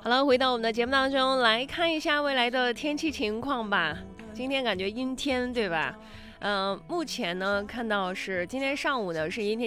好了，回到我们的节目当中来看一下未来的天气情况吧。今天感觉阴天，对吧？目前呢看到是今天上午呢是阴天。